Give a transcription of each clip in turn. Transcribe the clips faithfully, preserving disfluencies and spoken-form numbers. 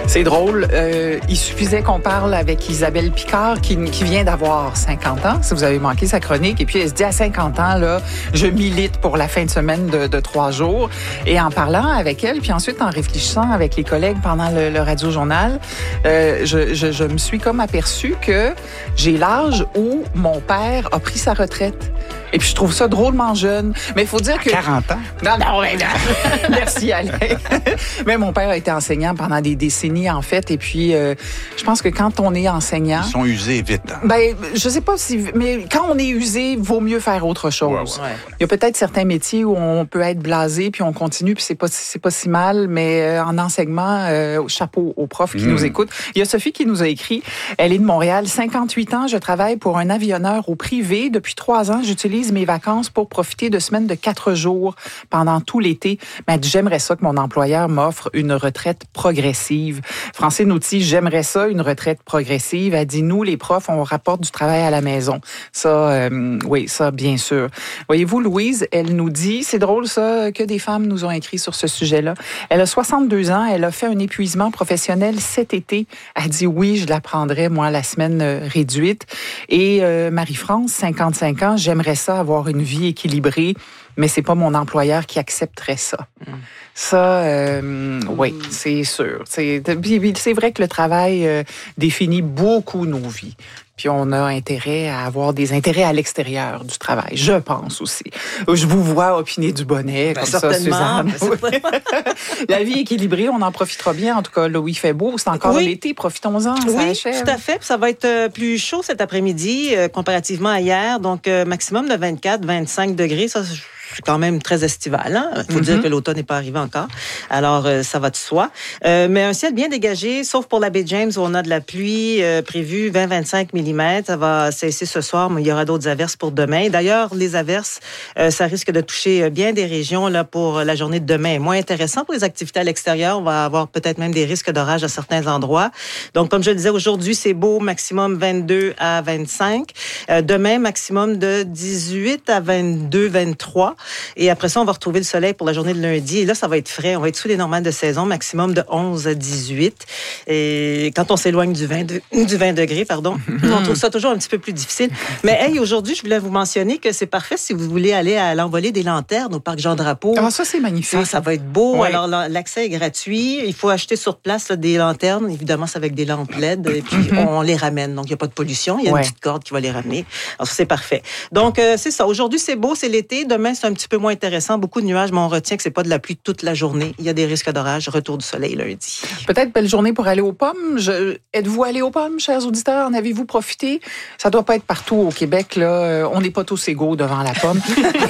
C'est drôle. Euh, il suffisait qu'on parle avec Isabelle Picard, qui, qui vient d'avoir cinquante ans, si vous avez manqué sa chronique. Et puis, elle se dit, à cinquante ans, là, je milite pour la fin de semaine de, de trois jours. Et en parlant avec elle, puis ensuite en réfléchissant avec les collègues pendant le, le radio-journal, euh, je, je, je me suis comme aperçue que j'ai l'âge où mon père a pris sa retraite. Et puis, je trouve ça drôlement jeune. Mais il faut dire que... quarante ans? Non, non, mais non. Merci, Alain. Mais mon père a été enseignant pendant des décennies, en fait. Et puis, euh, je pense que quand on est enseignant... Ils sont usés vite. Hein? Ben, je sais pas si... Mais quand on est usé, vaut mieux faire autre chose. Ouais, ouais. Il y a peut-être certains métiers où on peut être blasé, puis on continue, puis c'est pas, c'est pas si mal. Mais euh, en enseignement, euh, chapeau aux profs qui mmh. nous écoutent. Il y a Sophie qui nous a écrit. Elle est de Montréal. cinquante-huit ans, je travaille pour un avionneur au privé. Depuis trois ans, j'utilise mes vacances pour profiter de semaines de quatre jours pendant tout l'été. Mais j'aimerais ça que mon employeur m'offre une retraite progressive. Francine Outy, j'aimerais ça, une retraite progressive. Elle dit, nous, les profs, on rapporte du travail à la maison. Ça, euh, oui, ça, bien sûr. Voyez-vous, Louise, elle nous dit, c'est drôle ça, que des femmes nous ont écrit sur ce sujet-là. Elle a soixante-deux ans, elle a fait un épuisement professionnel cet été. Elle dit, oui, je la prendrais, moi, la semaine réduite. Et euh, Marie-France, cinquante-cinq ans, j'aimerais ça avoir une vie équilibrée, mais c'est pas mon employeur qui accepterait ça. Mm. Ça, euh, oui, c'est sûr. C'est, c'est vrai que le travail euh, définit beaucoup nos vies. Puis on a intérêt à avoir des intérêts à l'extérieur du travail, je pense aussi. Je vous vois opiner du bonnet, ben, comme ça, Suzanne. Ben, la vie équilibrée, on en profitera bien. En tout cas, là où il fait beau, c'est encore oui. l'été, profitons-en, ça oui, achève. Tout à fait. Puis ça va être plus chaud cet après-midi, euh, comparativement à hier. Donc, euh, maximum de vingt-quatre, vingt-cinq degrés. Ça, c'est quand même très estival. Hein? Il faut mm-hmm. dire que l'automne n'est pas arrivé encore. Alors, euh, ça va de soi. Euh, mais un ciel bien dégagé, sauf pour la baie James où on a de la pluie euh, prévue vingt à vingt-cinq millimètres. Ça va cesser ce soir, mais il y aura d'autres averses pour demain. D'ailleurs, les averses, euh, ça risque de toucher bien des régions là pour la journée de demain. Moins intéressant pour les activités à l'extérieur. On va avoir peut-être même des risques d'orage à certains endroits. Donc, comme je le disais, aujourd'hui, c'est beau, maximum vingt-deux à vingt-cinq. Euh, demain, maximum de dix-huit à vingt-deux, vingt-trois. Et après ça, on va retrouver le soleil pour la journée de lundi. Et là, ça va être frais. On va être sous les normales de saison, maximum de onze à dix-huit. Et quand on s'éloigne du vingt, du vingt degrés, pardon, on trouve ça toujours un petit peu plus difficile. Mais hey, aujourd'hui, je voulais vous mentionner que c'est parfait si vous voulez aller à l'envolée des lanternes au parc Jean-Drapeau. Ah, ça, c'est magnifique. Ça, ça va être beau. Oui. Alors, l'accès est gratuit. Il faut acheter sur place là, des lanternes. Évidemment, c'est avec des lampes L E D. Et puis, mm-hmm. on les ramène. Donc, il n'y a pas de pollution. Il y a ouais. une petite corde qui va les ramener. Alors, ça, c'est parfait. Donc, euh, c'est ça. Aujourd'hui, c'est beau, c'est l'été. Demain, c'est un petit peu moins intéressant. Beaucoup de nuages, mais on retient que c'est pas de la pluie toute la journée. Il y a des risques d'orage. Retour du soleil lundi. Peut-être belle journée pour aller aux pommes. Je... Êtes-vous allé aux pommes, chers auditeurs? En avez-vous profité? Ça doit pas être partout au Québec, là. On n'est pas tous égaux devant la pomme.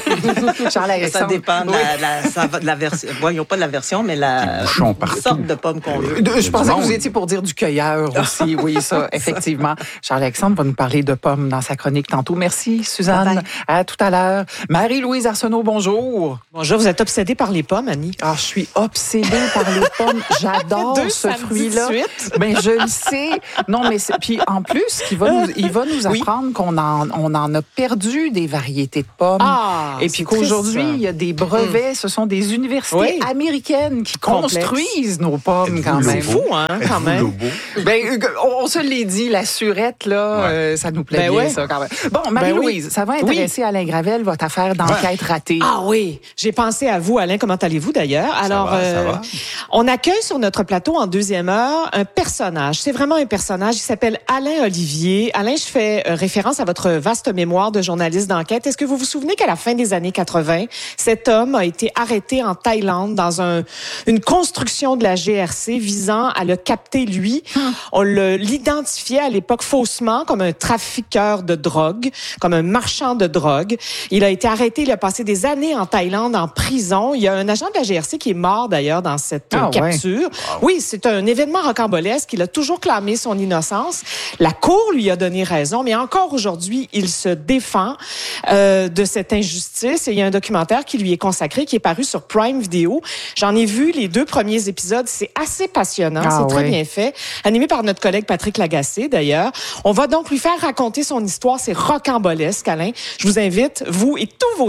Ça dépend de la, la, de la version. Bon, ils n'ont pas de la version, mais la sorte de pomme qu'on veut. Je pensais que vous étiez pour dire du cueilleur aussi. Oui, ça, effectivement. Charles-Alexandre va nous parler de pommes dans sa chronique tantôt. Merci, Suzanne. Bye bye. À tout à l'heure. Marie-Louise Arsenault, bonjour. Bonjour, vous êtes obsédée par les pommes, Annie? Ah, je suis obsédée par les pommes. J'adore Deux ce fruit-là. Ben, je le sais. Non, mais c'est... Puis en plus, il va nous, il va nous apprendre oui. qu'on en, on en a perdu des variétés de pommes. Ah, et puis qu'aujourd'hui, il y a des brevets. Mmh. Ce sont des universités oui. américaines qui Complexe. construisent nos pommes quand même. C'est fou, hein, quand même. Ben, on, on se l'est dit, la surette, là, ouais. euh, ça nous plaît ben bien, ouais. ça, quand même. Bon, Marie-Louise, ben oui. ça va intéresser oui. Alain Gravel, votre affaire d'enquête ouais. ratée. Ah oui, j'ai pensé à vous, Alain. Comment allez-vous, d'ailleurs? Alors, ça va, euh, ça va. On accueille sur notre plateau, en deuxième heure, un personnage. C'est vraiment un personnage. Il s'appelle Alain Olivier. Alain, je fais référence à votre vaste mémoire de journaliste d'enquête. Est-ce que vous vous souvenez qu'à la fin des années quatre-vingt, cet homme a été arrêté en Thaïlande dans un, une construction de la G R C visant à le capter, lui. Hum. On le, l'identifiait à l'époque faussement comme un trafiqueur de drogue, comme un marchand de drogue. Il a été arrêté, il a passé des années en Thaïlande, en prison. Il y a un agent de la G R C qui est mort, d'ailleurs, dans cette ah, capture. Ouais. Wow. Oui, c'est un événement rocambolesque. Il a toujours clamé son innocence. La Cour lui a donné raison, mais encore aujourd'hui, il se défend euh, de cette injustice. Et il y a un documentaire qui lui est consacré, qui est paru sur Prime Video. J'en ai vu les deux premiers épisodes. C'est assez passionnant. Ah, c'est ouais. très bien fait. Animé par notre collègue Patrick Lagacé, d'ailleurs. On va donc lui faire raconter son histoire. C'est rocambolesque, Alain. Je vous invite, vous et tous vos auditeurs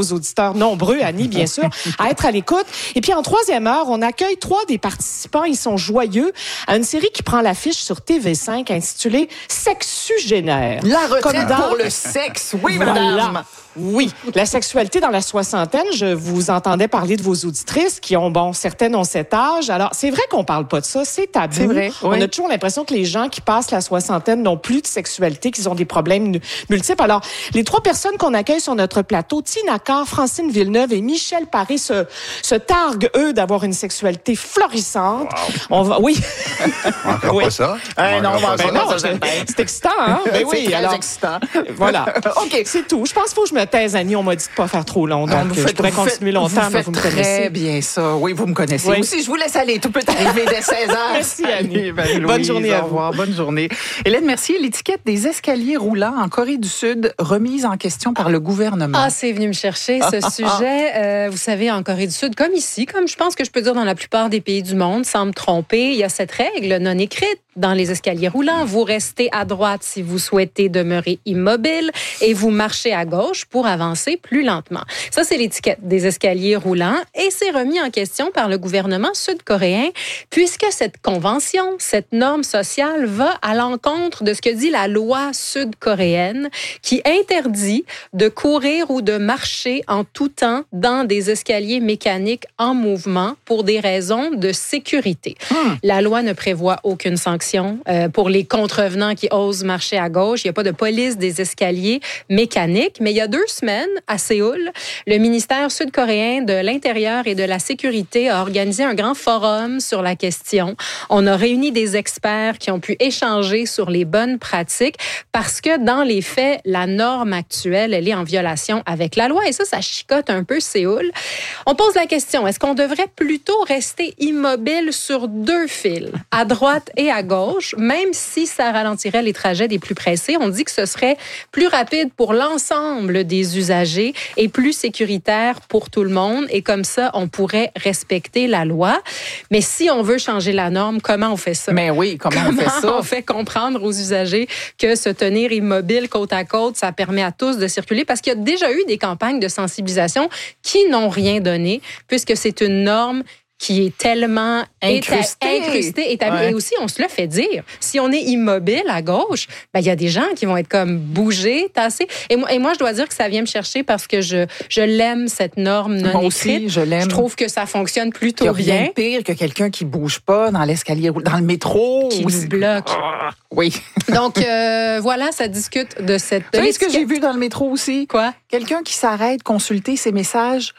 auditeurs nombreux, Annie, bien sûr, à être à l'écoute. Et puis, en troisième heure, on accueille trois des participants. Ils sont joyeux à une série qui prend l'affiche sur T V cinq intitulée Sexugénaire. La retraite dans... pour le sexe, oui, voilà. madame. Oui, la sexualité dans la soixantaine, je vous entendais parler de vos auditrices qui ont, bon, certaines ont cet âge. Alors, c'est vrai qu'on parle pas de ça, c'est tabou. C'est vrai, oui. On a toujours l'impression que les gens qui passent la soixantaine n'ont plus de sexualité, qu'ils ont des problèmes multiples. Alors, les trois personnes qu'on accueille sur notre plateau, Tina Carr, Francine Villeneuve et Michel Paré, se, se targuent, eux, d'avoir une sexualité florissante. Wow. On va, oui. Encore oui. pas ça? Euh, non, ben ben non, c'est, c'est excitant, hein? Ben oui, c'est très alors, excitant. Voilà. OK, c'est tout. Je pense qu'il faut que je me taise, Annie. On m'a dit de pas faire trop long, donc ah, je pourrais continuer longtemps, vous mais vous me connaissez. Très bien ça. Oui, vous me connaissez. Oui. Aussi, je vous laisse aller. Tout peut arriver dès seize heures. Merci, Annie. Allez, bonne journée à vous. Au revoir. Bonne journée. Hélène Mercier, l'étiquette des escaliers roulants en Corée du Sud remise en question par le gouvernement. Ah, c'est venu me chercher, ce sujet. Euh, vous savez, en Corée du Sud, comme ici, comme je pense que je peux dire dans la plupart des pays du monde, sans me tromper, il y a cette règle non écrite dans les escaliers roulants. Vous restez à droite si vous souhaitez demeurer immobile et vous marchez à gauche pour avancer plus lentement. Ça, c'est l'étiquette des escaliers roulants et c'est remis en question par le gouvernement sud-coréen puisque cette convention, cette norme sociale va à l'encontre de ce que dit la loi sud-coréenne qui interdit de courir ou de marcher en tout temps dans des escaliers mécaniques en mouvement pour des raisons de sécurité. Hum. La loi ne prévoit aucune sanction pour les contrevenants qui osent marcher à gauche. Il n'y a pas de police des escaliers mécaniques. Mais il y a deux semaines, à Séoul, le ministère sud-coréen de l'Intérieur et de la Sécurité a organisé un grand forum sur la question. On a réuni des experts qui ont pu échanger sur les bonnes pratiques parce que dans les faits, la norme actuelle, elle est en violation avec la loi. Et ça, ça chicote un peu Séoul. On pose la question, est-ce qu'on devrait plutôt rester immobile sur deux fils, à droite et à gauche, même si ça ralentirait les trajets des plus pressés? On dit que ce serait plus rapide pour l'ensemble des usagers et plus sécuritaire pour tout le monde. Et comme ça, on pourrait respecter la loi. Mais si on veut changer la norme, comment on fait ça? Mais oui, comment, comment on fait ça? on fait comprendre aux usagers que se tenir immobile côte à côte, ça permet à tous de circuler? Parce qu'il y a déjà eu des campagnes de sensibilisation qui n'ont rien donné, puisque c'est une norme qui est tellement incrustée, incrustée établie. Ouais. Et aussi, on se le fait dire. Si on est immobile à gauche, ben, il y a des gens qui vont être comme bougés, tassés. Et moi, et moi, je dois dire que ça vient me chercher parce que je, je l'aime, cette norme non moi écrite. Aussi, je l'aime. Je trouve que ça fonctionne plutôt bien. Il y a rien de pire que quelqu'un qui bouge pas dans l'escalier, dans le métro. Qui nous bloque. Ah, oui. Donc, euh, voilà, ça discute de cette... Tu sais ce que j'ai vu dans le métro aussi? Quoi? Quelqu'un qui s'arrête consulter ses messages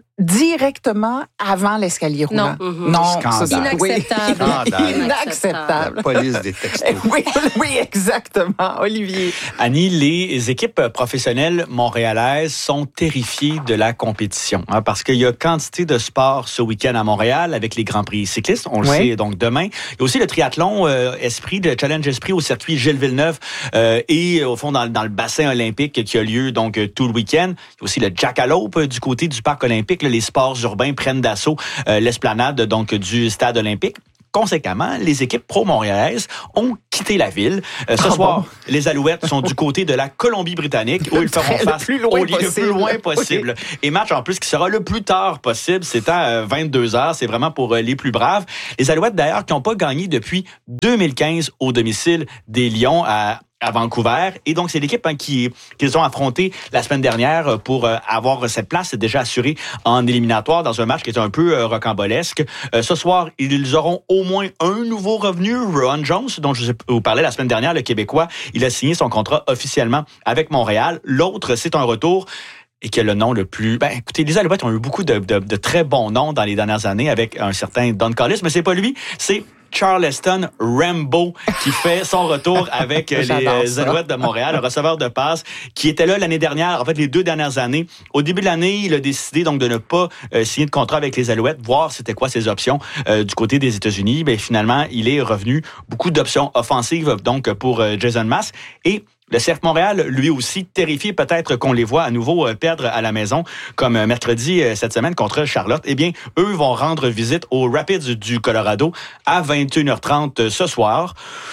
directement avant l'escalier roulant. Non. Mm-hmm. Non, Scandale. Ça, Inacceptable. Scandale. Inacceptable. La police des textos. Oui, oui, exactement. Olivier. Annie, les équipes professionnelles montréalaises sont terrifiées de la compétition, hein, parce qu'il y a quantité de sports ce week-end à Montréal avec les Grands Prix cyclistes. On le oui. sait donc demain. Il y a aussi le triathlon euh, Esprit, le Challenge Esprit au circuit Gilles Villeneuve euh, et au fond dans, dans le bassin olympique qui a lieu donc tout le week-end. Il y a aussi le Jackalope euh, du côté du parc olympique. Là, les sports urbains prennent d'assaut euh, l'esplanade donc du stade olympique. Conséquemment, les équipes pro-montréalaises ont quitté la ville. Euh, ce oh soir, bon. les Alouettes sont du côté de la Colombie-Britannique où ils feront face le au lit le plus loin possible. Oui. Et match en plus qui sera le plus tard possible, c'est à vingt-deux heures. C'est vraiment pour euh, les plus braves. Les Alouettes d'ailleurs qui n'ont pas gagné depuis deux mille quinze au domicile des Lions à à Vancouver. Et donc, c'est l'équipe hein, qui qu'ils ont affronté la semaine dernière pour euh, avoir cette place déjà assurée en éliminatoire dans un match qui est un peu euh, rocambolesque. Euh, ce soir, ils auront au moins un nouveau revenu. Ron Jones, dont je vous parlais la semaine dernière, le Québécois, il a signé son contrat officiellement avec Montréal. L'autre, c'est un retour et qui a le nom le plus... Ben, écoutez, les Alouettes ont eu beaucoup de, de, de très bons noms dans les dernières années avec un certain Don Collis, mais c'est pas lui, c'est Charleston Rambo qui fait son retour avec les Alouettes de Montréal, le receveur de passe qui était là l'année dernière, en fait les deux dernières années. Au début de l'année, il a décidé donc de ne pas euh, signer de contrat avec les Alouettes, voir c'était quoi ses options euh, du côté des États-Unis. Ben finalement, il est revenu. Beaucoup d'options offensives donc pour euh, Jason Maas et le C F Montréal, lui aussi, terrifié peut-être qu'on les voit à nouveau perdre à la maison, comme mercredi cette semaine contre Charlotte. Eh bien, eux vont rendre visite aux Rapids du Colorado à vingt et une heures trente ce soir.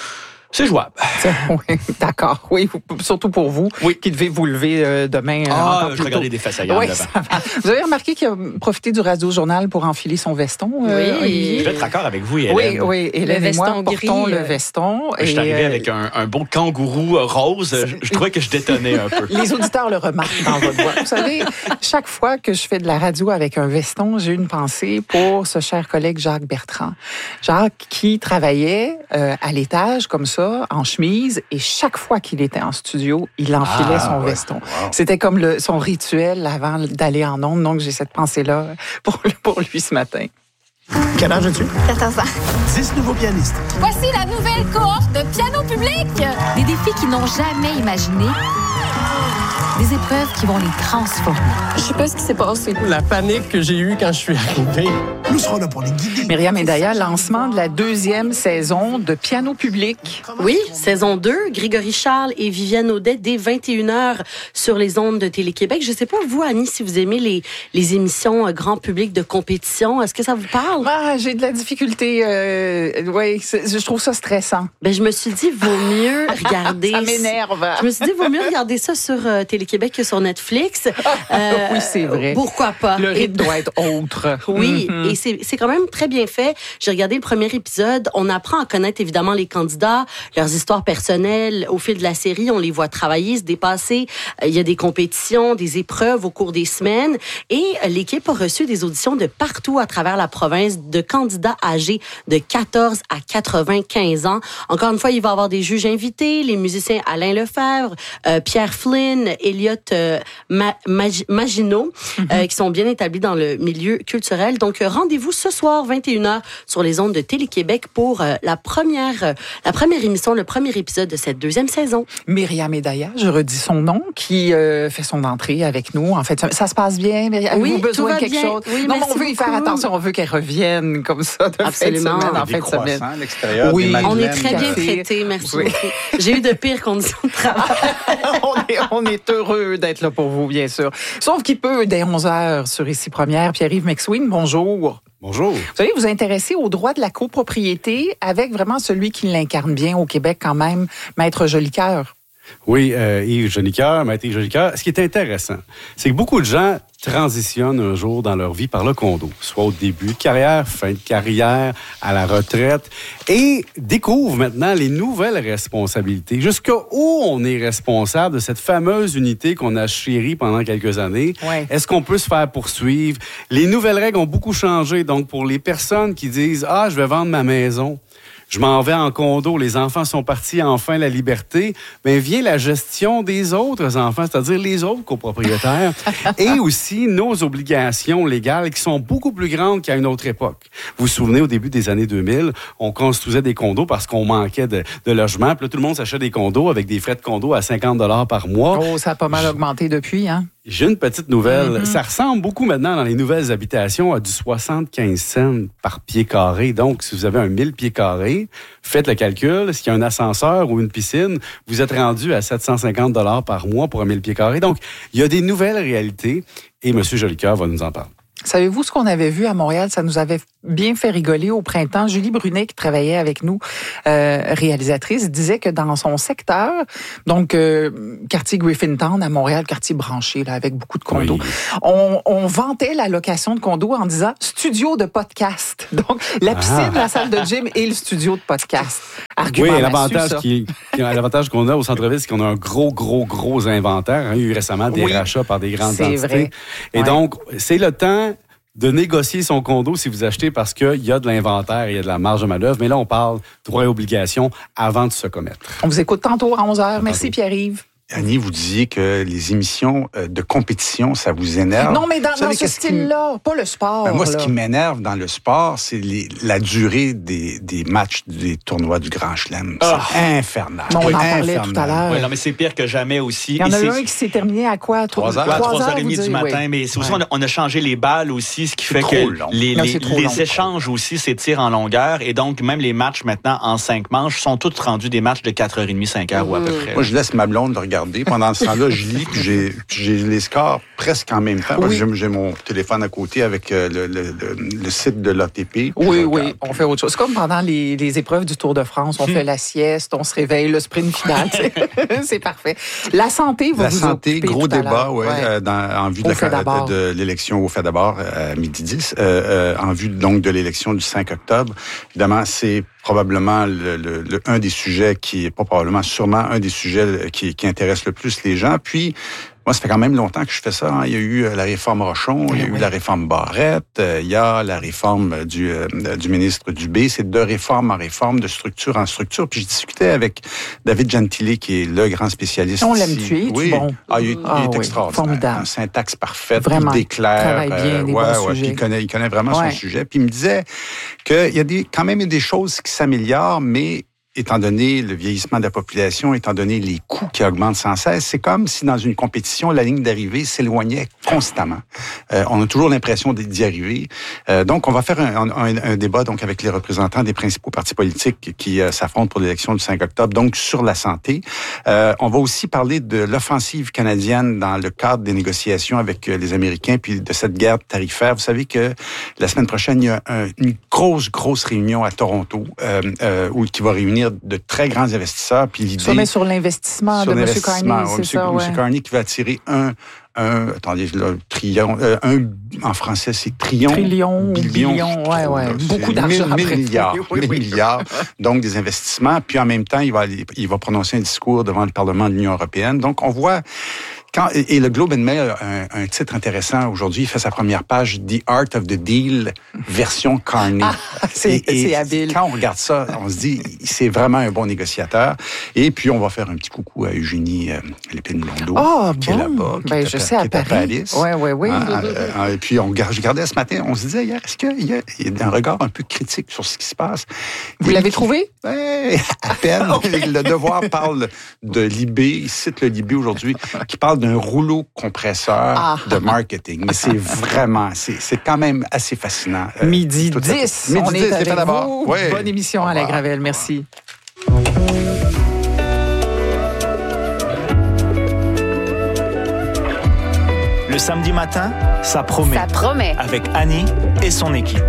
C'est jouable. Oui, d'accord. Oui, surtout pour vous, oui. qui devez vous lever euh, demain. Ah, encore je plus regardais tôt. des façailles Oui, devant. Vous avez remarqué qu'il a profité du Radio-Journal pour enfiler son veston, euh, Oui. Olivier? Je vais être d'accord avec vous, Hélène. Oui, oui. Hélène Le et moi veston portons gris, le euh, veston. Je suis et, arrivé euh, avec un, un beau kangourou rose. Je, je trouvais que je détonnais un peu. Les auditeurs le remarquent dans votre voix. Vous savez, chaque fois que je fais de la radio avec un veston, j'ai une pensée pour ce cher collègue Jacques Bertrand. Jacques qui travaillait euh, à l'étage comme ça, en chemise, et chaque fois qu'il était en studio, il enfilait Ah, son ouais. veston. Wow. C'était comme le, son rituel avant d'aller en ondes. Donc, j'ai cette pensée-là pour, pour lui ce matin. Quel âge as-tu? quatorze ans. dix nouveaux pianistes. Voici la nouvelle cohorte de piano public. Des défis qu'ils n'ont jamais imaginés. Des épreuves qui vont les transformer. Je sais pas ce qui s'est passé. La panique que j'ai eue quand je suis arrivé. Nous serons là pour les guider. Myriam Edaya, lancement de la deuxième saison de Piano public. Oui, saison deux, Grégory Charles et Viviane Audet dès vingt et une heures sur les ondes de Télé-Québec. Je sais pas, vous, Annie, si vous aimez les, les émissions euh, grand public de compétition, est-ce que ça vous parle? Ah, j'ai de la difficulté. Euh, oui, je trouve ça stressant. Ben, je me suis dit, vaut mieux regarder... Ça m'énerve. Je me suis dit, vaut mieux regarder ça sur euh, Télé-Québec que sur Netflix. Euh, oui, c'est vrai. Pourquoi pas? Le rythme doit être autre. Oui, Mm-hmm. et c'est, c'est quand même très bien fait. J'ai regardé le premier épisode. On apprend à connaître évidemment les candidats, leurs histoires personnelles. Au fil de la série, on les voit travailler, se dépasser. Il y a des compétitions, des épreuves au cours des semaines. Et l'équipe a reçu des auditions de partout à travers la province de candidats âgés de quatorze à quatre-vingt-quinze ans. Encore une fois, il va y avoir des juges invités, les musiciens Alain Lefebvre, euh, Pierre Flynn, Elliot euh, Ma- Mag- Maginot, mm-hmm. euh, qui sont bien établis dans le milieu culturel. Donc, euh, rendez-vous ce soir, vingt et une heures, sur les ondes de Télé-Québec pour euh, la première euh, la première émission, le premier épisode de cette deuxième saison. Myriam Edaya, je redis son nom, qui euh, fait son entrée avec nous. En fait, ça, ça se passe bien, Myriam? Oui, Avez-vous besoin tout va de quelque bien. chose? Oui, non, merci on veut y faire beaucoup. attention, on veut qu'elle revienne comme ça de Absolument. fin de semaine, en Des fin de semaine. croissants à l'extérieur, Oui. des On est madeleines, très bien café. traités, merci Oui. beaucoup. J'ai eu de pires conditions de travail. on, est, on est heureux d'être là pour vous, bien sûr. Sauf qu'il peut, dès onze heures, sur Ici Première, Pierre-Yves McSween, bonjour. Bonjour. Vous savez, vous intéressez au droit de la copropriété avec vraiment celui qui l'incarne bien au Québec quand même, Maître Jolicoeur. Oui, euh, Yves Jolicoeur, Maître Yves Jolicoeur. Ce qui est intéressant, c'est que beaucoup de gens transitionnent un jour dans leur vie par le condo, soit au début de carrière, fin de carrière, à la retraite, et découvrent maintenant les nouvelles responsabilités. Jusqu'où on est responsable de cette fameuse unité qu'on a chérie pendant quelques années? Ouais. Est-ce qu'on peut se faire poursuivre? Les nouvelles règles ont beaucoup changé. Donc, pour les personnes qui disent « Ah, je vais vendre ma maison », je m'en vais en condo, les enfants sont partis, enfin la liberté, bien vient la gestion des autres enfants, c'est-à-dire les autres copropriétaires, et aussi nos obligations légales qui sont beaucoup plus grandes qu'à une autre époque. Vous vous souvenez, au début des années deux mille, on construisait des condos parce qu'on manquait de, de logements, puis là, tout le monde s'achetait des condos avec des frais de condo à cinquante dollars par mois. Oh, ça a pas mal augmenté depuis, hein? J'ai une petite nouvelle. Mm-hmm. Ça ressemble beaucoup maintenant dans les nouvelles habitations à du soixante-quinze cents par pied carré. Donc, si vous avez un mille pieds carrés, faites le calcul. S'il y a un ascenseur ou une piscine, vous êtes rendu à sept cent cinquante dollars par mois pour un mille pieds carrés. Donc, il y a des nouvelles réalités et M. Jolicoeur va nous en parler. Savez-vous ce qu'on avait vu à Montréal? Ça nous avait bien fait rigoler au printemps. Julie Brunet, qui travaillait avec nous, euh, réalisatrice, disait que dans son secteur, donc euh, quartier Griffintown à Montréal, quartier branché, là, avec beaucoup de condos, Oui. on, on vantait la location de condos en disant studio de podcast. Donc, la piscine, Ah. la salle de gym et le studio de podcast. Argument Oui, massue, l'avantage, ça. qui, qui- l'avantage qu'on a au centre-ville, c'est qu'on a un gros, gros, gros inventaire. Il y a eu récemment des Oui, rachats par des grandes c'est entités. vrai. Et Ouais. donc, c'est le temps de négocier son condo si vous achetez parce qu'il y a de l'inventaire, il y a de la marge de manœuvre. Mais là, on parle droits et obligations avant de se commettre. On vous écoute tantôt à onze heures. Merci, Pierre-Yves. Annie, vous disiez que les émissions euh, de compétition, ça vous énerve. Non, mais dans, Vous savez dans ce qu'est-ce qui m- style-là, pas le sport. Ben, moi, ce là. qui m'énerve dans le sport, c'est les- la durée des, des matchs des tournois du Grand Chelem. Ah. C'est infernal. On en parlait Infernal. tout à l'heure. Oui, non, mais c'est pire que jamais aussi. Il y en Et a c'est- eu un qui s'est terminé à quoi? Trois heures. Ouais, à Trois trois heures vous trente du dites, matin, oui. mais c'est aussi, Ouais. on, a, on a changé les balles aussi, ce qui fait trop que long. les, Non, les, c'est trop les long. échanges aussi s'étirent en longueur. Et donc, même les matchs maintenant en cinq manches sont tous rendus des matchs de quatre heures trente, cinq heures ou à peu près. Moi, je laisse ma blonde le regarder regarder. Pendant ce temps-là, je lis, puis j'ai, puis j'ai les scores presque en même temps. Oui. Parce que j'ai, j'ai mon téléphone à côté avec le, le, le, le site de l'A T P. Oui, oui, on fait autre chose. C'est comme pendant les, les épreuves du Tour de France. On hum. fait la sieste, on se réveille, le sprint final. C'est parfait. La santé, vous La vous santé, gros débat, ouais, ouais, euh, dans, en vue de, la, de, de l'élection au fait d'abord à midi dix, euh, euh, en vue donc de l'élection du cinq octobre. Évidemment, c'est probablement le, le, le, un des sujets qui est pas probablement, sûrement un des sujets qui, qui intéresse le plus les gens. Puis, moi, ça fait quand même longtemps que je fais ça. Hein. Il y a eu la réforme Rochon, il y a oui. eu la réforme Barrette, euh, il y a la réforme du, euh, du ministre Dubé. C'est de réforme en réforme, de structure en structure. Puis je discutais avec David Gentile, qui est le grand spécialiste. On l'aime tuer, oui. bon. Ah, il, ah, il est oui. extraordinaire. Formidable. Un syntaxe parfaite, vraiment. Il déclare. Travaille bien, euh, des ouais, bons ouais, sujets. il connaît, il connaît vraiment ouais. son sujet. Puis il me disait qu'il y a des, quand même des choses qui s'améliorent, mais étant donné le vieillissement de la population, étant donné les coûts qui augmentent sans cesse, c'est comme si dans une compétition, la ligne d'arrivée s'éloignait constamment. Euh, on a toujours l'impression d'y arriver. Euh, donc, on va faire un, un, un débat donc avec les représentants des principaux partis politiques qui euh, s'affrontent pour l'élection du cinq octobre, donc sur la santé. Euh, on va aussi parler de l'offensive canadienne dans le cadre des négociations avec les Américains, puis de cette guerre tarifaire. Vous savez que la semaine prochaine, il y a un, une grosse, grosse réunion à Toronto euh, euh, où, qui va réunir de très grands investisseurs. Puis l'idée, sommet sur l'investissement sur de M. Carney, Carney, c'est monsieur, ça, ouais. M. Carney qui va attirer un, un attendez, là, trillion, euh, un, en français, c'est trillion. Trillion, billion, billion ouais, ouais. Beaucoup d'argent. Mille milliards, oui, oui. milliards, donc des investissements. Puis en même temps, il va, il va prononcer un discours devant le Parlement de l'Union européenne. Donc on voit... Quand, et le Globe and Mail a un, un titre intéressant aujourd'hui. Il fait sa première page, The Art of the Deal, version Carney. Ah, c'est, et, et c'est habile. Quand on regarde ça, on se dit, c'est vraiment un bon négociateur. Et puis, on va faire un petit coucou à Eugénie euh, Lépine-Blondeau, oh, qui bon. est là-bas, qui ben, est, je à, sais, qui à est à Paris. Oui, oui, oui. Hein, euh, et puis, on, je regardais ce matin, on se disait hier, est-ce qu'il y a, il y a un regard un peu critique sur ce qui se passe? Vous l'avez trouvé? Oui, à peine. Le Devoir parle de l'I B, il cite le Libé aujourd'hui, qui parle d'un rouleau compresseur ah. de marketing. Mais c'est vraiment, c'est, c'est quand même assez fascinant. Euh, Midi dix, Midi on dix, est avec vous. vous. Ouais. Bonne émission à la Gravel, merci. Le samedi matin, ça promet. Ça promet. Avec Annie et son équipe.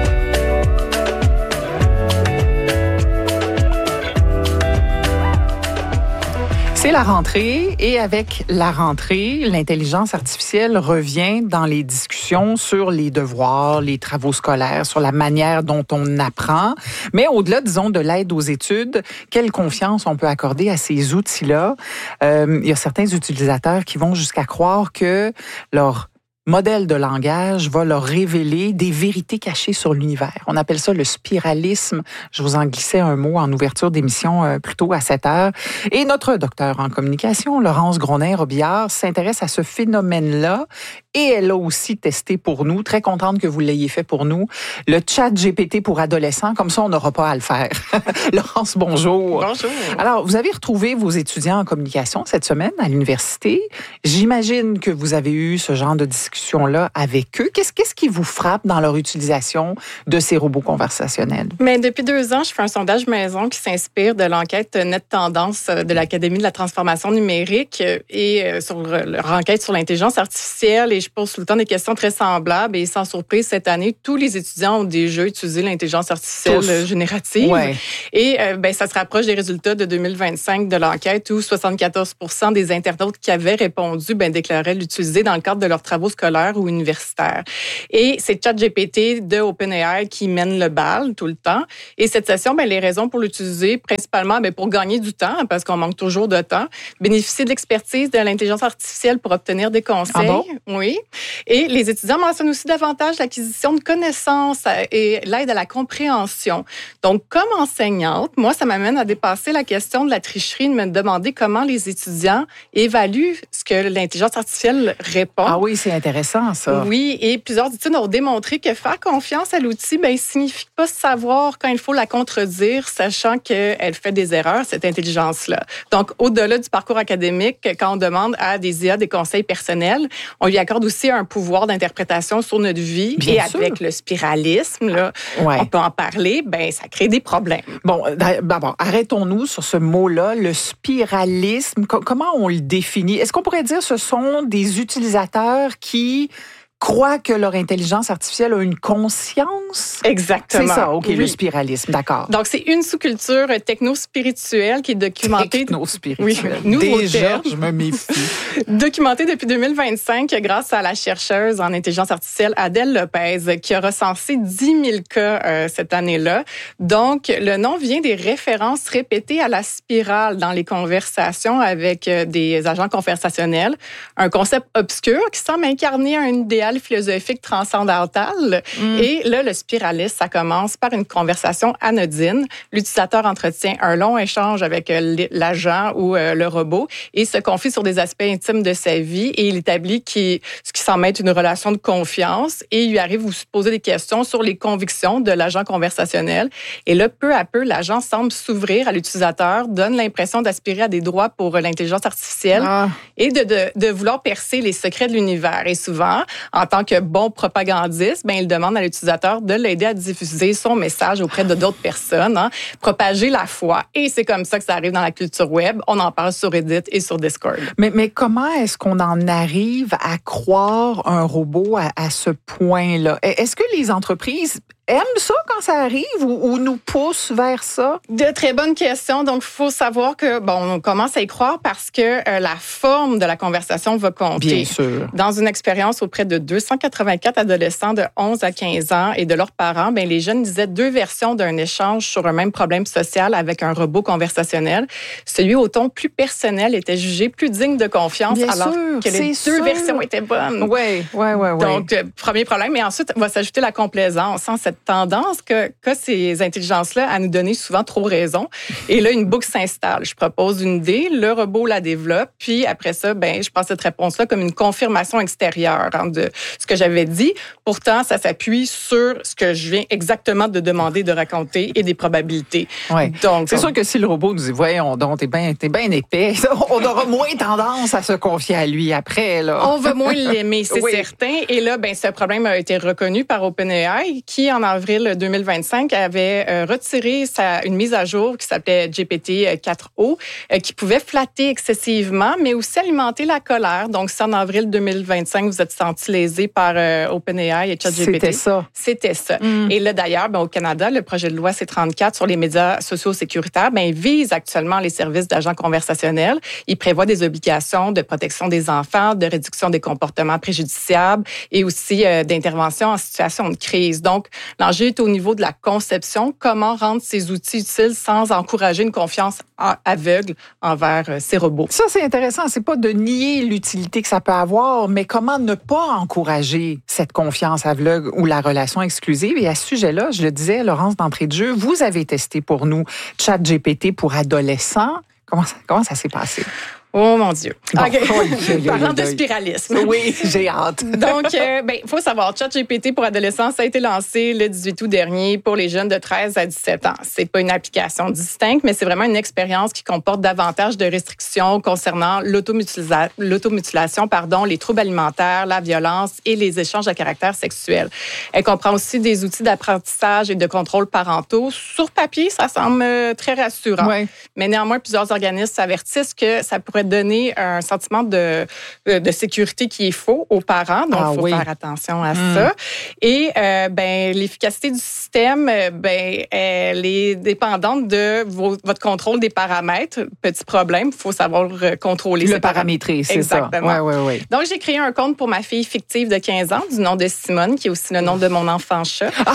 C'est la rentrée et avec la rentrée, l'intelligence artificielle revient dans les discussions sur les devoirs, les travaux scolaires, sur la manière dont on apprend. Mais au-delà, disons, de l'aide aux études, quelle confiance on peut accorder à ces outils-là? Euh, il y a certains utilisateurs qui vont jusqu'à croire que leur modèle de langage va leur révéler des vérités cachées sur l'univers. On appelle ça le spiralisme. Je vous en glissais un mot en ouverture d'émission euh, plus tôt à sept heures. Et notre docteur en communication, Laurence Gronin-Robillard, s'intéresse à ce phénomène-là et elle a aussi testé pour nous, très contente que vous l'ayez fait pour nous, le chat G P T pour adolescents. Comme ça, on n'aura pas à le faire. Laurence, bonjour. Bonjour. Alors, vous avez retrouvé vos étudiants en communication cette semaine à l'université. J'imagine que vous avez eu ce genre de discussion-là avec eux. Qu'est-ce, qu'est-ce qui vous frappe dans leur utilisation de ces robots conversationnels? Mais depuis deux ans, je fais un sondage maison qui s'inspire de l'enquête Net Tendance de l'Académie de la transformation numérique et sur leur enquête sur l'intelligence artificielle. Et je pose tout le temps des questions très semblables. Et sans surprise, cette année, tous les étudiants ont déjà utilisé l'intelligence artificielle tous. générative. Ouais. Et euh, ben, ça se rapproche des résultats de deux mille vingt-cinq de l'enquête où soixante-quatorze pour cent des internautes qui avaient répondu ben, déclaraient l'utiliser dans le cadre de leurs travaux scolaires ou universitaires. Et c'est ChatGPT de OpenAI qui mène le bal tout le temps. Et cette session, ben, les raisons pour l'utiliser, principalement ben, pour gagner du temps, parce qu'on manque toujours de temps, bénéficier de l'expertise de l'intelligence artificielle pour obtenir des conseils. Ah bon? Oui. Et les étudiants mentionnent aussi davantage l'acquisition de connaissances et l'aide à la compréhension. Donc, comme enseignante, moi, ça m'amène à dépasser la question de la tricherie, de me demander comment les étudiants évaluent ce que l'intelligence artificielle répond. Ah oui, c'est intéressant. intéressant, ça. Oui, et plusieurs études ont démontré que faire confiance à l'outil, ben, il signifie pas savoir quand il faut la contredire, sachant qu'elle fait des erreurs, cette intelligence-là. Donc, au-delà du parcours académique, quand on demande à des I A des conseils personnels, on lui accorde aussi un pouvoir d'interprétation sur notre vie. Bien et sûr. Avec le spiralisme, là, ouais. on peut en parler, ben, ça crée des problèmes. Bon, d'abord, arrêtons-nous sur ce mot-là, le spiralisme. Comment on le définit? Est-ce qu'on pourrait dire que ce sont des utilisateurs qui croient que leur intelligence artificielle a une conscience? Exactement. C'est ça, OK, oui. Le spiralisme, d'accord. Donc, c'est une sous-culture techno-spirituelle qui est documentée... Techno-spirituelle. Oui, déjà, je me méfie. Documentée depuis deux mille vingt-cinq grâce à la chercheuse en intelligence artificielle Adèle Lopez, qui a recensé dix mille cas euh, cette année-là. Donc, le nom vient des références répétées à la spirale dans les conversations avec euh, des agents conversationnels. Un concept obscur qui semble incarner un idéal philosophique transcendantal. Mm. Et là, le spiralisme, ça commence par une conversation anodine. L'utilisateur entretient un long échange avec l'agent ou le robot et se confie sur des aspects intimes de sa vie et il établit qui, ce qui semble être une relation de confiance et il lui arrive de vous poser des questions sur les convictions de l'agent conversationnel. Et là, peu à peu, l'agent semble s'ouvrir à l'utilisateur, donne l'impression d'aspirer à des droits pour l'intelligence artificielle ah. et de, de, de vouloir percer les secrets de l'univers. Et souvent, en tant que bon propagandiste, ben, il demande à l'utilisateur de l'aider à diffuser son message auprès de d'autres personnes, hein, propager la foi. Et c'est comme ça que ça arrive dans la culture web. On en parle sur Reddit et sur Discord. Mais, mais comment est-ce qu'on en arrive à croire un robot à, à ce point-là? Est-ce que les entreprises aiment ça quand ça arrive ou, ou nous poussent vers ça? De très bonnes questions. Donc, il faut savoir que, bon, on commence à y croire parce que euh, la forme de la conversation va compter. Bien sûr. Dans une expérience auprès de deux cent quatre-vingt-quatre adolescents de onze à quinze ans et de leurs parents, bien, les jeunes disaient deux versions d'un échange sur un même problème social avec un robot conversationnel. Celui au ton plus personnel était jugé plus digne de confiance Bien alors sûr, que les deux sûr. versions étaient bonnes. Oui, oui, oui. Donc, euh, premier problème. Mais ensuite, va s'ajouter la complaisance. Hein, cette tendance que, que ces intelligences-là à nous donner souvent trop raison. Et là, une boucle s'installe. Je propose une idée, le robot la développe, puis après ça, ben, je prends cette réponse-là comme une confirmation extérieure hein, de ce que j'avais dit. Pourtant, ça s'appuie sur ce que je viens exactement de demander, de raconter et des probabilités. Ouais. Donc, c'est on... sûr que si le robot nous dit, voyons donc, t'es bien t'es bien épais, on aura moins tendance à se confier à lui après. Là. On va moins l'aimer, c'est oui. certain. Et là, ben, ce problème a été reconnu par OpenAI, qui, en avril deux mille vingt-cinq, avait euh, retiré sa, une mise à jour qui s'appelait G P T quatre O, euh, qui pouvait flatter excessivement, mais aussi alimenter la colère. Donc, si en avril deux mille vingt-cinq, vous êtes senti lésé par euh, OpenAI et ChatGPT. C'était ça. C'était ça. Mm. Et là, d'ailleurs, ben, au Canada, le projet de loi C trente-quatre sur les médias sociaux sécuritaires ben, vise actuellement les services d'agents conversationnels. Il prévoit des obligations de protection des enfants, de réduction des comportements préjudiciables et aussi euh, d'intervention en situation de crise. Donc, l'enjeu est au niveau de la conception, comment rendre ces outils utiles sans encourager une confiance aveugle envers ces robots. Ça, c'est intéressant. C'est pas de nier l'utilité que ça peut avoir, mais comment ne pas encourager cette confiance aveugle ou la relation exclusive. Et à ce sujet-là, je le disais, Laurence, d'entrée de jeu, vous avez testé pour nous ChatGPT pour adolescents. Comment ça, comment ça s'est passé? Oh mon Dieu. Bon, okay. oui, Parlant de spiralisme. Oui, j'ai hâte. Donc, il euh, ben, faut savoir, ChatGPT pour adolescents, ça a été lancé le dix-huit août dernier pour les jeunes de treize à dix-sept ans. C'est pas une application distincte, mais c'est vraiment une expérience qui comporte davantage de restrictions concernant l'automutilation, l'automutilation, pardon, les troubles alimentaires, la violence et les échanges à caractère sexuel. Elle comprend aussi des outils d'apprentissage et de contrôle parentaux. Sur papier, ça semble très rassurant. Ouais. Mais néanmoins, plusieurs organismes s'avertissent que ça pourrait donner un sentiment de, de sécurité qui est faux aux parents. Donc, il ah, faut oui. faire attention à mmh. ça. Et euh, ben, l'efficacité du système, ben, elle est dépendante de vos, votre contrôle des paramètres. Petit problème, il faut savoir contrôler le ces paramétrer, c'est Exactement. ça. Ouais, ouais, ouais. Donc, j'ai créé un compte pour ma fille fictive de quinze ans, du nom de Simone, qui est aussi le nom de mon enfant chat. Ah!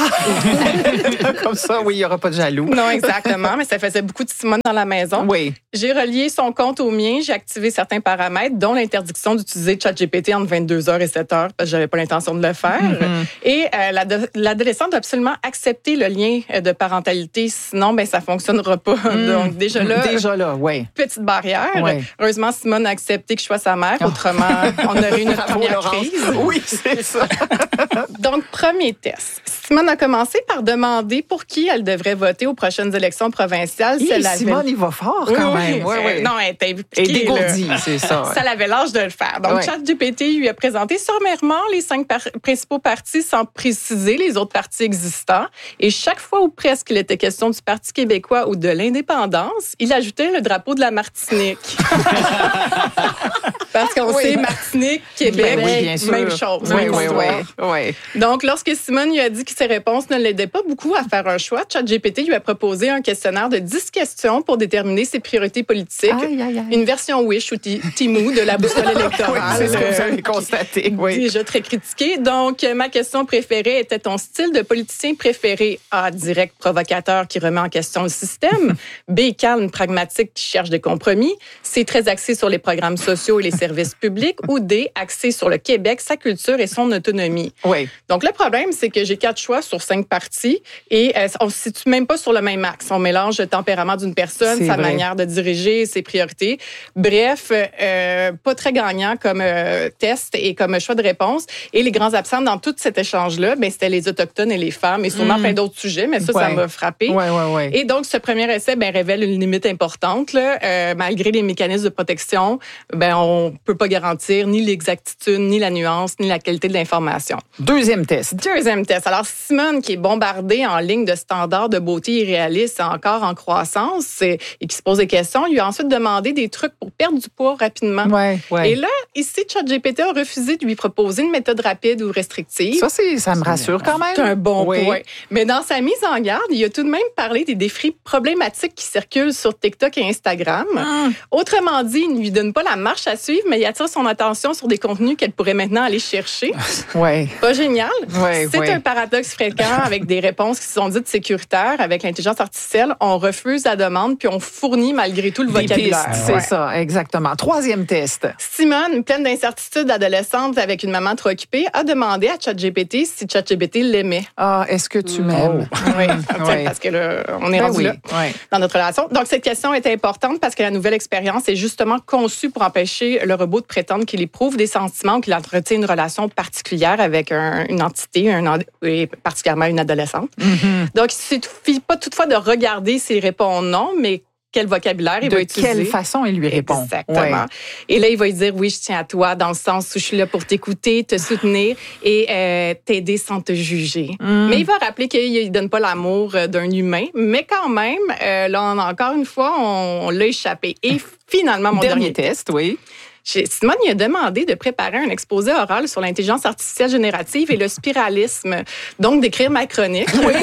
Comme ça, oui, il n'y aura pas de jaloux. Non, exactement. Mais ça faisait beaucoup de Simone dans la maison. Oui. J'ai relié son compte au mien. J'ai j'ai activé certains paramètres, dont l'interdiction d'utiliser ChatGPT entre vingt-deux heures et sept heures, parce que j'avais pas l'intention de le faire. Mm-hmm. Et euh, l'ado- l'adolescent doit absolument accepter le lien de parentalité, sinon, ben ça fonctionnera pas. Mm. Donc, déjà là, déjà là, oui. Petite barrière. Ouais. Heureusement, Simone a accepté que je sois sa mère. Autrement, on aurait eu une Bravo, première Laurence. crise. Oui, c'est ça. Donc, premier test. Simone a commencé par demander pour qui elle devrait voter aux prochaines élections provinciales. Hi, Si Simone, avait... il va fort oui, quand oui, même. Oui, oui. Non, elle était impliquée. Et dégourdie, c'est ça. Ouais. Ça avait l'âge de le faire. Donc, ouais. ChatGPT lui a présenté sommairement les cinq par- principaux partis sans préciser les autres partis existants. Et chaque fois ou presque il était question du Parti québécois ou de l'indépendance, il ajoutait le drapeau de la Martinique. Parce qu'on oui. sait Martinique, Québec, ben oui, bien sûr. Même chose. Oui, même oui, oui, oui. Donc, lorsque Simone lui a dit que ses réponses ne l'aidaient pas beaucoup à faire un choix, ChatGPT lui a proposé un questionnaire de dix questions pour déterminer ses priorités politiques. Aïe, aïe, aïe. Une version Wish ou Timou de la boussole électorale. Oui, c'est ce que vous avez constaté. Oui. Déjà très critiqué. Donc, ma question préférée était ton style de politicien préféré. A, direct, provocateur qui remet en question le système. B, calme, pragmatique qui cherche des compromis. C, très axé sur les programmes sociaux et les services publics. Ou D, axé sur le Québec, sa culture et son autonomie. Oui. Donc, le problème, c'est que j'ai quatre choix sur cinq partis et euh, on ne se situe même pas sur le même axe. On mélange le tempérament d'une personne, c'est sa vrai. manière de diriger, ses priorités. Bref, euh, pas très gagnant comme euh, test et comme choix de réponse. Et les grands absents dans tout cet échange-là, ben, c'était les Autochtones et les femmes et sûrement mmh. plein d'autres sujets, mais ça, ouais. ça m'a frappé. Ouais, ouais, ouais. Et donc, ce premier essai ben, révèle une limite importante. Là. Euh, malgré les mécanismes de protection, ben, on ne peut pas garantir ni l'exactitude, ni la nuance, ni la qualité de l'information. Deuxième test. Deuxième test. Alors, Simone, qui est bombardée en ligne de standards de beauté irréalistes et encore en croissance et, et qui se pose des questions, lui a ensuite demandé des trucs pour perdre du poids rapidement. Ouais, ouais. Et là, ici, ChatGPT a refusé de lui proposer une méthode rapide ou restrictive. Ça, c'est, ça me rassure quand même. C'est un bon oui. point. Mais dans sa mise en garde, il a tout de même parlé des défis problématiques qui circulent sur TikTok et Instagram. Hum. Autrement dit, il ne lui donne pas la marche à suivre, mais il attire son attention sur des contenus qu'elle pourrait maintenant aller chercher. Ouais. Pas génial? Ouais, c'est ouais. un paradoxe fréquent avec des réponses qui sont dites sécuritaires. Avec l'intelligence artificielle, on refuse la demande puis on fournit malgré tout le des vocabulaire. Pistes, c'est ouais. ça, exactement. Troisième test. Simone, pleine d'incertitudes adolescente avec une maman trop occupée, a demandé à ChatGPT si ChatGPT l'aimait. Ah, est-ce que tu m'aimes? Oh. Oui, oui, parce que là, on est ben rendu oui, là oui. dans notre relation. Donc, cette question est importante parce que la nouvelle expérience est justement conçue pour empêcher le robot de prétendre qu'il éprouve des sentiments ou qu'il entretient une relation particulière avec un, une entité, un, et particulièrement une adolescente. Mm-hmm. Donc, il ne suffit pas toutefois de regarder s'il répond non, mais quel vocabulaire il de va utiliser. De quelle façon il lui répond. Exactement. Ouais. Et là, il va lui dire, oui, je tiens à toi, dans le sens où je suis là pour t'écouter, te soutenir et euh, t'aider sans te juger. Mm. Mais il va rappeler qu'il ne donne pas l'amour d'un humain. Mais quand même, euh, là, on, encore une fois, on, on l'a échappé. Et finalement, mon dernier, dernier test, oui. Simone il a demandé de préparer un exposé oral sur l'intelligence artificielle générative et le spiralisme, donc d'écrire ma chronique. Oui.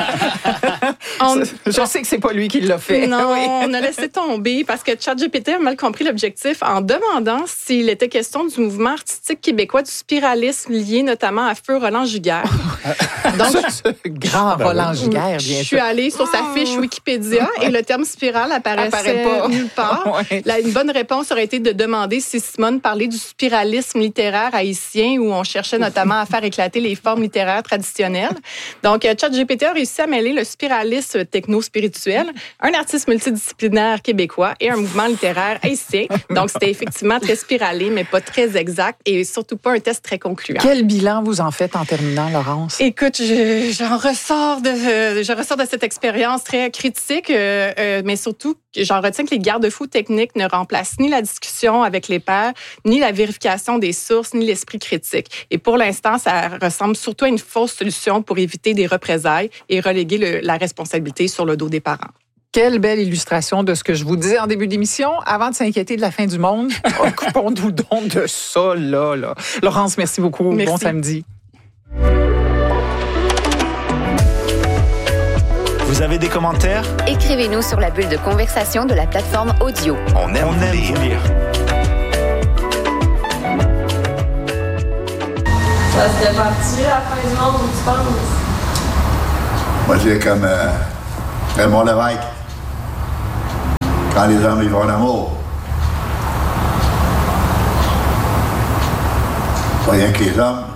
on, Je sais que c'est pas lui qui l'a fait. Non, oui. on a laissé tomber parce que ChatGPT a mal compris l'objectif en demandant s'il était question du mouvement artistique québécois du spiralisme lié notamment à Feu Roland Giguère. Donc, ce grand ben Roland oui. Giguère, bien sûr. Je suis allée sur sa fiche Wikipédia et le terme spirale apparaissait Apparaît pas. nulle part. Ouais. Là, une bonne réponse aurait été de demander si Simone parlait du spiralisme littéraire haïtien où on cherchait notamment à faire éclater les formes littéraires traditionnelles. Donc, ChatGPT a réussi à mêler le spiralisme techno-spirituel, un artiste multidisciplinaire québécois et un mouvement littéraire haïtien. Donc, c'était effectivement très spiralé, mais pas très exact et surtout pas un test très concluant. Quel bilan vous en faites en terminant, Laurence? Écoute, je, j'en ressors de, je ressors de cette expérience très critique, euh, euh, mais surtout, j'en retiens que les garde-fous techniques ne remplacent ni la discussion avec les pairs, ni la vérification des sources, ni l'esprit critique. Et pour l'instant, ça ressemble surtout à une fausse solution pour éviter des représailles et reléguer le, la responsabilité sur le dos des parents. Quelle belle illustration de ce que je vous disais en début d'émission. Avant de s'inquiéter de la fin du monde, occupons-nous donc de ça, là, là. Laurence, merci beaucoup. Merci. Bon samedi. Vous avez des commentaires? Écrivez-nous sur la bulle de conversation de la plateforme audio. On aime, On aime lire. Vous lire. Ça serait parti la fin du monde, tu penses? Moi, je dis comme euh, Raymond Lévesque. Quand les hommes ils vont en amour, Pas rien que les hommes.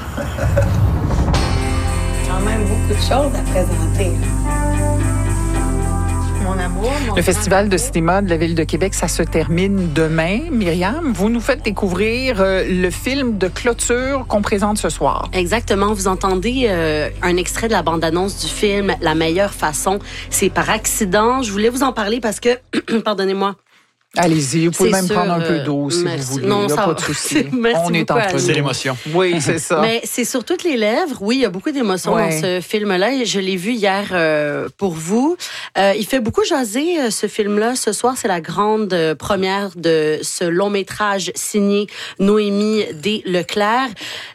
Quand même beaucoup de choses à présenter. Mon amour, mon Le Festival de cinéma de la Ville de Québec, ça se termine demain. Myriam, vous nous faites découvrir euh, le film de clôture qu'on présente ce soir. Exactement. Vous entendez euh, un extrait de la bande-annonce du film « La meilleure façon ». C'est par accident. Je voulais vous en parler parce que, pardonnez-moi, allez-y, vous pouvez c'est même sûr, prendre un peu d'eau si merci. vous voulez. Non, il n'y a ça pas va. de souci. Merci On est beaucoup, entre nous. C'est l'émotion. Oui, c'est ça. Mais c'est sur toutes les lèvres. Oui, il y a beaucoup d'émotions Ouais. dans ce film-là. Je l'ai vu hier euh, pour vous. Euh, il fait beaucoup jaser, euh, ce film-là. Ce soir, c'est la grande euh, première de ce long-métrage signé Noémie D. Leclerc.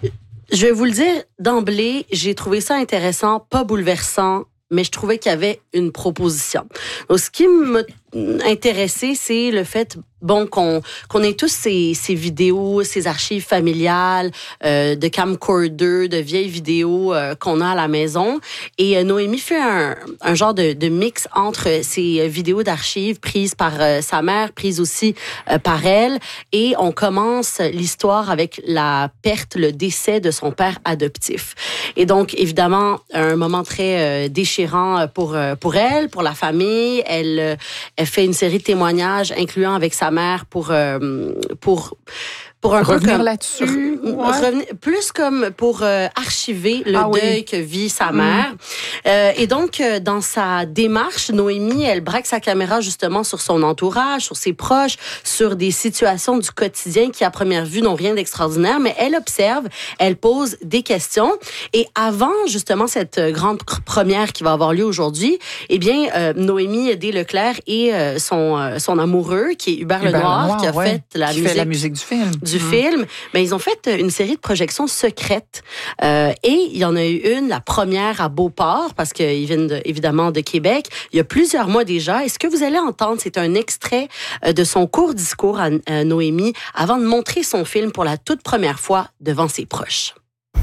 Je vais vous le dire d'emblée, j'ai trouvé ça intéressant, pas bouleversant, mais je trouvais qu'il y avait une proposition. Donc, ce qui m'a intéressé, c'est le fait bon qu'on qu'on ait tous ces, ces vidéos, ces archives familiales, euh, de camcorder, de vieilles vidéos euh, qu'on a à la maison. Et euh, Noémie fait un, un genre de, de mix entre ces vidéos d'archives prises par euh, sa mère, prises aussi euh, par elle. Et on commence l'histoire avec la perte, le décès de son père adoptif. Et donc, évidemment, un moment très euh, déchirant pour, euh, pour elle, pour la famille. Elle, euh, elle fait une série de témoignages, incluant avec sa mère pour euh, pour pour un revenir peu comme, là-dessus, re- ouais. revenir, plus comme pour euh, archiver le Ah oui. deuil que vit sa Mm. mère. Euh, et donc, euh, dans sa démarche, Noémie, elle braque sa caméra justement sur son entourage, sur ses proches, sur des situations du quotidien qui, à première vue, n'ont rien d'extraordinaire, mais elle observe, elle pose des questions. Et avant, justement, cette grande pr- première qui va avoir lieu aujourd'hui, eh bien, euh, Noémie D. Leclerc et euh, son, euh, son amoureux, qui est Hubert, Hubert Lenoir, Lenoir, qui a ouais, fait la qui musique, fait la musique du film. du Mm. film, mais ils ont fait une série de projections secrètes. Euh, et il y en a eu une, la première à Beauport, parce qu'ils viennent de, évidemment de Québec, il y a plusieurs mois déjà. Et ce que vous allez entendre, c'est un extrait euh, de son court discours à euh, Noémie avant de montrer son film pour la toute première fois devant ses proches.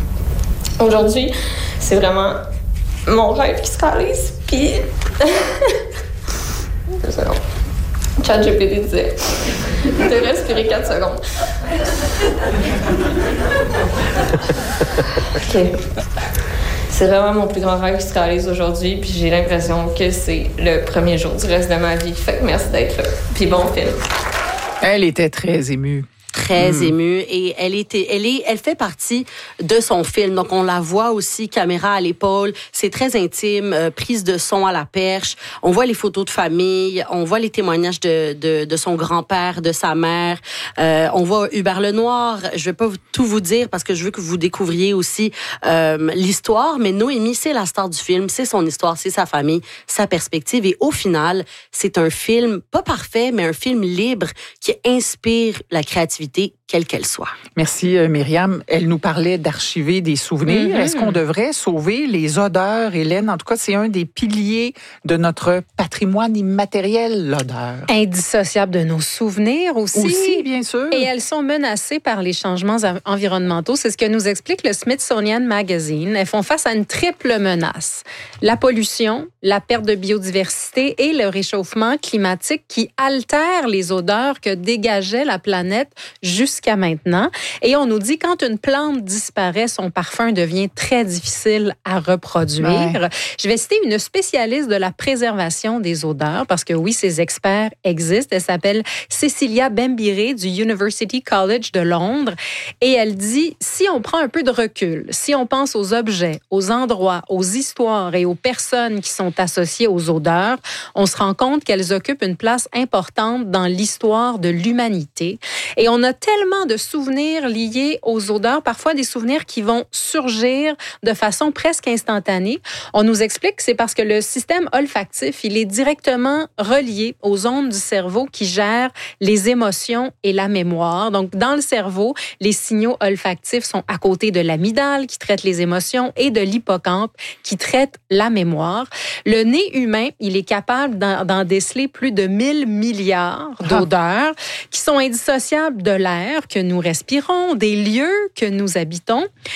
Aujourd'hui, c'est vraiment mon rêve qui se réalise. Puis. ChatGPT disait de respirer quatre secondes. OK. C'est vraiment mon plus grand rêve qui se réalise aujourd'hui, puis j'ai l'impression que c'est le premier jour du reste de ma vie. Fait que merci d'être là. Puis bon film. Elle était très émue. Très Mm. émue et elle était, elle est, elle fait partie de son film. Donc on la voit aussi, caméra à l'épaule. C'est très intime, euh, prise de son à la perche. On voit les photos de famille, on voit les témoignages de de, de son grand-père, de sa mère. Euh, on voit Hubert Lenoir. Je vais pas vous- tout vous dire parce que je veux que vous découvriez aussi euh, l'histoire. Mais Noémie, c'est la star du film, c'est son histoire, c'est sa famille, sa perspective. Et au final, c'est un film pas parfait, mais un film libre qui inspire la créativité, quelle qu'elle soit. Merci, euh, Myriam. Elle nous parlait d'archiver des souvenirs. Mm-hmm. Est-ce qu'on devrait sauver les odeurs, Hélène? En tout cas, c'est un des piliers de notre patrimoine immatériel, l'odeur. Indissociable de nos souvenirs aussi. Aussi, bien sûr. Et elles sont menacées par les changements av- environnementaux. C'est ce que nous explique le Smithsonian Magazine. Elles font face à une triple menace. La pollution, la perte de biodiversité et le réchauffement climatique qui altèrent les odeurs que dégageait la planète jusqu'à maintenant. Et on nous dit quand une plante disparaît, son parfum devient très difficile à reproduire. Ouais. Je vais citer une spécialiste de la préservation des odeurs parce que oui, ces experts existent. Elle s'appelle Cecilia Bembiré du University College de Londres et elle dit si on prend un peu de recul, si on pense aux objets, aux endroits, aux histoires et aux personnes qui sont associées aux odeurs, on se rend compte qu'elles occupent une place importante dans l'histoire de l'humanité. Et on a tellement de souvenirs liés aux odeurs, parfois des souvenirs qui vont surgir de façon presque instantanée. On nous explique que c'est parce que le système olfactif, il est directement relié aux ondes du cerveau qui gèrent les émotions et la mémoire. Donc, dans le cerveau, les signaux olfactifs sont à côté de l'amygdale qui traite les émotions et de l'hippocampe qui traite la mémoire. Le nez humain, il est capable d'en, d'en déceler plus de mille milliards d'odeurs qui sont indissociables de l'air que nous respirons, des lieux que nous habitons.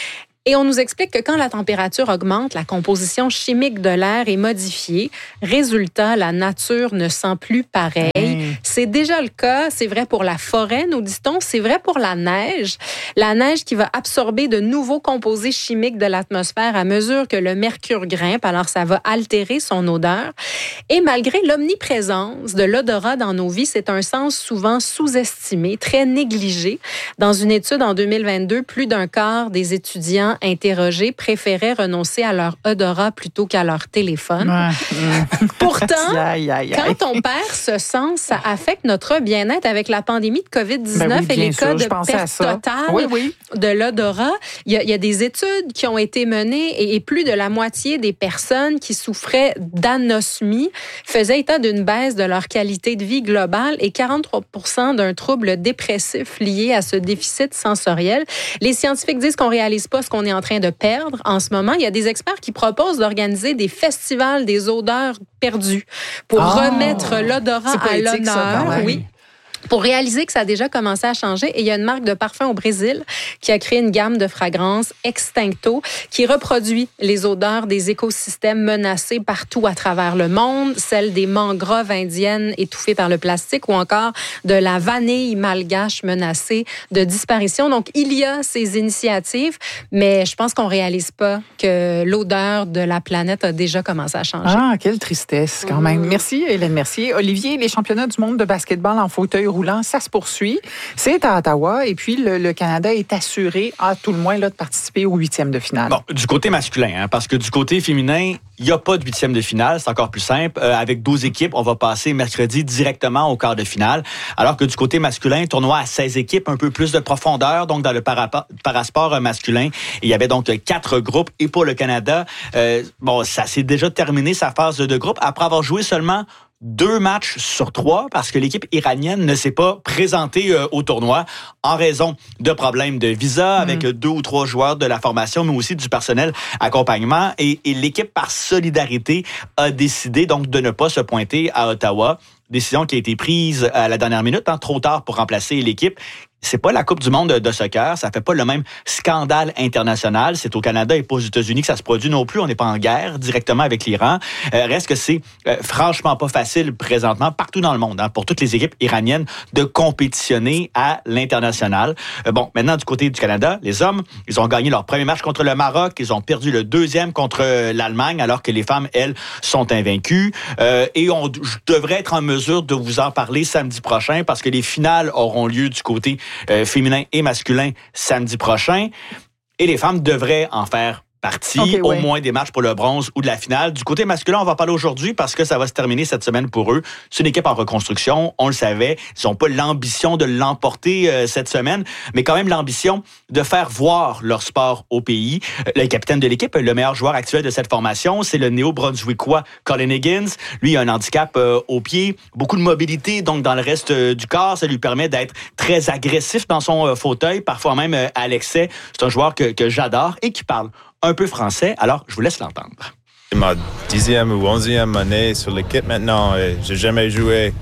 Et on nous explique que quand la température augmente, la composition chimique de l'air est modifiée. Résultat, la nature ne sent plus pareil. Mmh. C'est déjà le cas. C'est vrai pour la forêt, nous dit-on. C'est vrai pour la neige. La neige qui va absorber de nouveaux composés chimiques de l'atmosphère à mesure que le mercure grimpe. Alors, ça va altérer son odeur. Et malgré l'omniprésence de l'odorat dans nos vies, c'est un sens souvent sous-estimé, très négligé. Dans une étude en deux mille vingt-deux, plus d'un quart des étudiants interrogés préféraient renoncer à leur odorat plutôt qu'à leur téléphone. Ouais. Pourtant, aïe, aïe, aïe. Quand on perd ce sens, ça affecte notre bien-être. Avec la pandémie de covid dix-neuf ben oui, et les cas sûr, de perte totale oui, oui. de l'odorat, il y, a, il y a des études qui ont été menées et, et plus de la moitié des personnes qui souffraient d'anosmie faisaient état d'une baisse de leur qualité de vie globale et quarante-trois pour cent d'un trouble dépressif lié à ce déficit sensoriel. Les scientifiques disent qu'on ne réalise pas ce qu'on est en train de perdre en ce moment. Il y a des experts qui proposent d'organiser des festivals des odeurs perdues pour oh, remettre l'odorat à l'honneur. Oui. Pour réaliser que ça a déjà commencé à changer. Et il y a une marque de parfum au Brésil qui a créé une gamme de fragrances Extincto qui reproduit les odeurs des écosystèmes menacés partout à travers le monde, celles des mangroves indiennes étouffées par le plastique ou encore de la vanille malgache menacée de disparition. Donc, il y a ces initiatives, mais je pense qu'on réalise pas que l'odeur de la planète a déjà commencé à changer. Ah, quelle tristesse quand même. Mmh. Merci, Hélène Mercier. Olivier, les championnats du monde de basketball en fauteuil roulant, ça se poursuit. C'est à Ottawa et puis le, le Canada est assuré, à tout le moins, là, de participer au huitième de finale. Bon, du côté masculin, hein, parce que du côté féminin, il n'y a pas de huitième de finale, c'est encore plus simple. Euh, avec douze équipes, on va passer mercredi directement au quart de finale, alors que du côté masculin, tournoi à seize équipes, un peu plus de profondeur, donc dans le para- parasport masculin. Il y avait donc quatre groupes et pour le Canada, euh, bon, ça s'est déjà terminé sa phase de groupe après avoir joué seulement deux matchs sur trois parce que l'équipe iranienne ne s'est pas présentée euh, au tournoi en raison de problèmes de visa mmh. avec deux ou trois joueurs de la formation, mais aussi du personnel accompagnement. Et, et l'équipe, par solidarité, a décidé donc de ne pas se pointer à Ottawa. Décision qui a été prise à la dernière minute, hein, trop tard pour remplacer l'équipe. C'est pas la Coupe du monde de soccer, ça fait pas le même scandale international. C'est au Canada et pas aux États-Unis que ça se produit non plus. On n'est pas en guerre directement avec l'Iran. Euh, reste que c'est euh, franchement pas facile présentement partout dans le monde, hein, pour toutes les équipes iraniennes de compétitionner à l'international. Euh, bon, maintenant du côté du Canada, les hommes, ils ont gagné leur premier match contre le Maroc, ils ont perdu le deuxième contre l'Allemagne, alors que les femmes, elles, sont invaincues. Euh, et on devrait être en mesure de vous en parler samedi prochain parce que les finales auront lieu du côté Euh, féminin et masculin samedi prochain. Et les femmes devraient en faire partie, okay, au ouais. moins des matchs pour le bronze ou de la finale. Du côté masculin, on va parler aujourd'hui parce que ça va se terminer cette semaine pour eux. C'est une équipe en reconstruction, on le savait. Ils n'ont pas l'ambition de l'emporter euh, cette semaine, mais quand même l'ambition de faire voir leur sport au pays. Le capitaine de l'équipe, le meilleur joueur actuel de cette formation, c'est le néo-brunswickois Colin Higgins. Lui, il a un handicap euh, au pied, beaucoup de mobilité, donc dans le reste euh, du corps. Ça lui permet d'être très agressif dans son euh, fauteuil, parfois même euh, à l'excès. C'est un joueur que, que j'adore et qui parle un peu français, alors je vous laisse l'entendre. C'est ma dixième ou onzième année sur l'équipe maintenant et j'ai jamais joué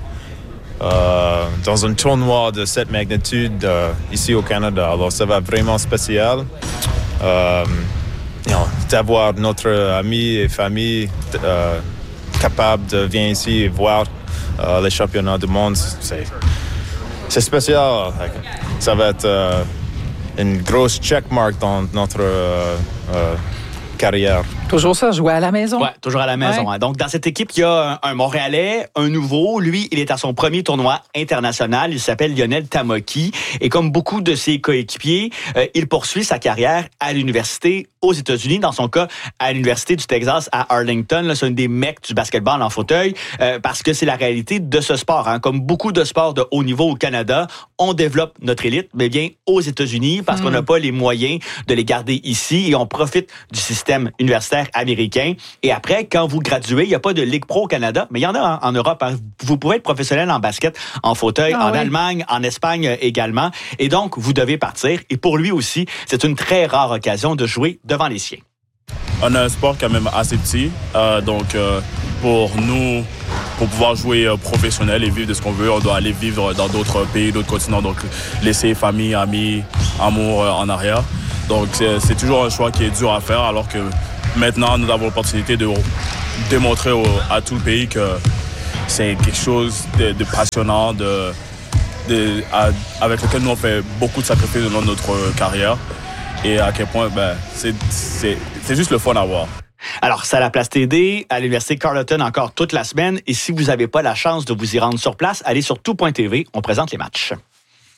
euh, dans un tournoi de cette magnitude euh, ici au Canada. Alors ça va vraiment spécial euh, you know, d'avoir notre ami et famille euh, capable de venir ici et voir euh, les championnats du monde. C'est, c'est spécial. Ça va être euh, une grosse checkmark dans notre euh, euh, carrière. Toujours ça, jouer à la maison. Oui, toujours à la maison. Ouais. Hein. Donc, dans cette équipe, il y a un, un Montréalais, un nouveau. Lui, il est à son premier tournoi international. Il s'appelle Lionel Tamoki. Et comme beaucoup de ses coéquipiers, euh, il poursuit sa carrière à l'université aux États-Unis. Dans son cas, à l'université du Texas à Arlington. Là, c'est une des mecs du basketball en fauteuil euh, parce que c'est la réalité de ce sport. Hein. Comme beaucoup de sports de haut niveau au Canada, on développe notre élite, mais bien aux États-Unis parce mmh. qu'on n'a pas les moyens de les garder ici et on profite du système universitaire américain. Et après, quand vous graduez, il n'y a pas de Ligue Pro au Canada, mais il y en a en, en Europe. Hein. Vous pouvez être professionnel en basket, en fauteuil, ah, en oui. Allemagne, en Espagne également. Et donc, vous devez partir. Et pour lui aussi, c'est une très rare occasion de jouer devant les siens. On a un sport quand même assez petit. Euh, donc, euh, pour nous, pour pouvoir jouer euh, professionnel et vivre de ce qu'on veut, on doit aller vivre dans d'autres pays, d'autres continents. Donc, laisser famille, amis, amour euh, en arrière. Donc, c'est, c'est toujours un choix qui est dur à faire, alors que maintenant, nous avons l'opportunité de démontrer au, à tout le pays que c'est quelque chose de, de passionnant, de, de, à, avec lequel nous, on fait beaucoup de sacrifices dans notre carrière. Et à quel point, ben, c'est, c'est, c'est juste le fun à voir. Alors, c'est à la Place T D, à l'Université Carleton encore toute la semaine. Et si vous n'avez pas la chance de vous y rendre sur place, allez sur tout point t v. On présente les matchs.